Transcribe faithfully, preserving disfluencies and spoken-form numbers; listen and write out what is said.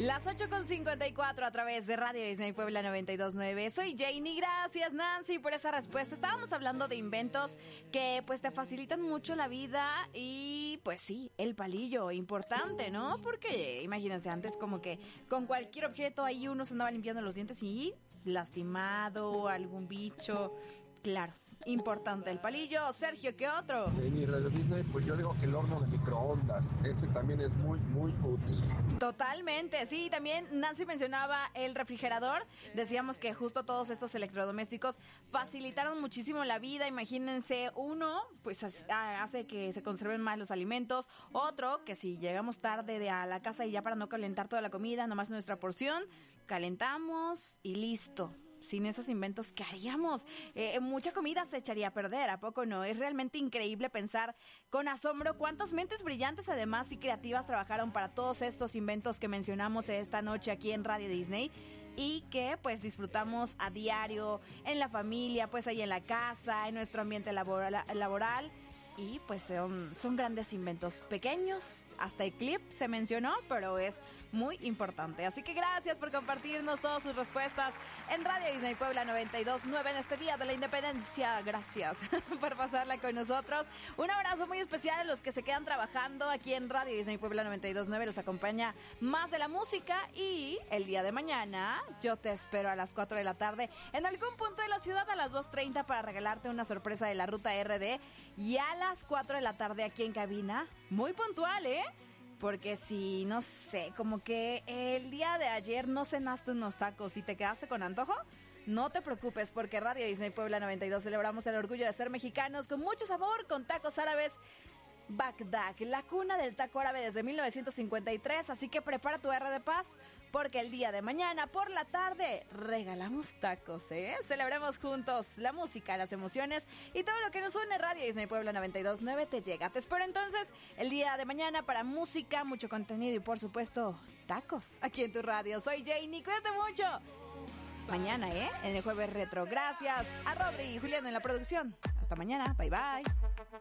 Las ocho con cincuenta y cuatro a través de Radio Disney Puebla noventa y dos punto nueve. Soy Janie, gracias Nancy por esa respuesta. Estábamos hablando de inventos que pues te facilitan mucho la vida y pues sí, el palillo, importante, ¿no? Porque imagínense, antes como que con cualquier objeto ahí uno se andaba limpiando los dientes y lastimado, algún bicho. Claro, importante el palillo. Sergio, ¿qué otro? En Radio Disney, pues yo digo que el horno de microondas, ese también es muy, muy útil. Totalmente, sí, también Nancy mencionaba el refrigerador. Decíamos que justo todos estos electrodomésticos facilitaron muchísimo la vida. Imagínense, uno, pues hace que se conserven más los alimentos. Otro, que si llegamos tarde de a la casa y ya para no calentar toda la comida, nomás nuestra porción, calentamos y listo. Sin esos inventos, ¿qué haríamos? Eh, mucha comida se echaría a perder, ¿a poco no? Es realmente increíble pensar con asombro cuántas mentes brillantes además y creativas trabajaron para todos estos inventos que mencionamos esta noche aquí en Radio Disney y que pues disfrutamos a diario en la familia, pues ahí en la casa, en nuestro ambiente laboral, laboral. Y pues son, son grandes inventos, pequeños, hasta el clip se mencionó, pero es muy importante. Así que gracias por compartirnos todas sus respuestas en Radio Disney Puebla noventa y dos punto nueve en este Día de la Independencia. Gracias por pasarla con nosotros. Un abrazo muy especial a los que se quedan trabajando aquí en Radio Disney Puebla noventa y dos punto nueve. Los acompaña más de la música y el día de mañana yo te espero a las cuatro de la tarde en algún punto de la ciudad a las dos treinta para regalarte una sorpresa de la Ruta R D y a las cuatro de la tarde aquí en cabina. Muy puntual, ¿eh? Porque si, no sé, como que el día de ayer no cenaste unos tacos y te quedaste con antojo, no te preocupes porque Radio Disney Puebla noventa y dos celebramos el orgullo de ser mexicanos con mucho sabor, con tacos árabes Bagdad, la cuna del taco árabe desde mil novecientos cincuenta y tres, así que prepara tu R de Paz porque el día de mañana por la tarde regalamos tacos, ¿eh? Celebremos juntos la música, las emociones y todo lo que nos une. Radio Disney Puebla noventa y dos punto nueve te llega. Te espero entonces el día de mañana para música, mucho contenido y por supuesto tacos aquí en tu radio. Soy Janie, cuídate mucho. Mañana, ¿eh? En el Jueves Retro. Gracias a Rodri y Julián en la producción. Hasta mañana. Bye, bye.